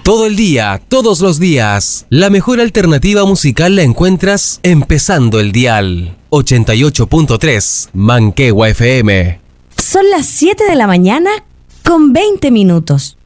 Todo el día, todos los días. La mejor alternativa musical la encuentras empezando el dial. 88.3 Manquehue FM. Son las 7 de la mañana con 20 minutos.